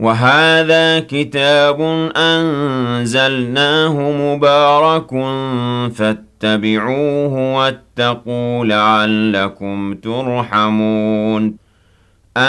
وهذا كتاب أنزلناه مبارك فاتبعوه واتقوا لعلكم ترحمون